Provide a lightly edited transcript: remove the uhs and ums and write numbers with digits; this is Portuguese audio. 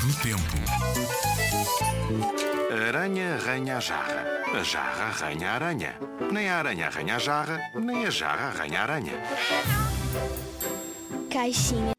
do tempo. A aranha arranha a jarra arranha a aranha. Nem a aranha arranha a jarra, nem a jarra arranha a aranha. Caixinha